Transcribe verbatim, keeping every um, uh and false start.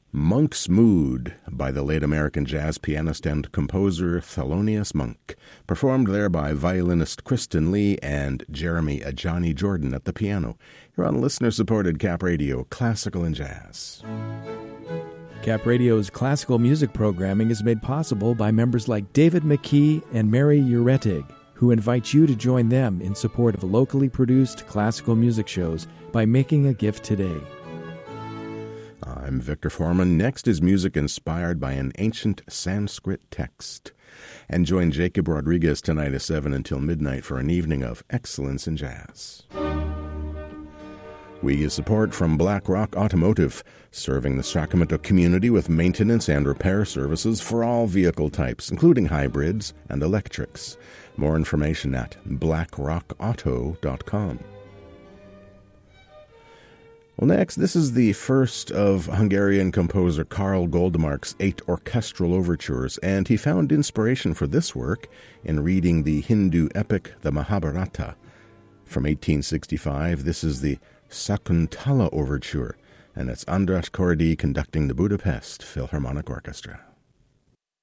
Monk's Mood by the late American jazz pianist and composer Thelonious Monk, performed there by violinist Kristen Lee and Jeremy Ajani Jordan at the piano. You're on listener-supported Cap Radio, Classical and Jazz. Cap Radio's classical music programming is made possible by members like David McKee and Mary Uretig, who invite you to join them in support of locally produced classical music shows by making a gift today. I'm Victor Foreman. Next is music inspired by an ancient Sanskrit text. And join Jacob Rodriguez tonight at seven until midnight for an evening of excellence in jazz. We get support from Black Rock Automotive, serving the Sacramento community with maintenance and repair services for all vehicle types, including hybrids and electrics. More information at black rock auto dot com. Well, next, this is the first of Hungarian composer Karl Goldmark's eight orchestral overtures, and he found inspiration for this work in reading the Hindu epic, the Mahabharata. From eighteen sixty-five, this is the Sakuntala Overture, and it's András Kordy conducting the Budapest Philharmonic Orchestra.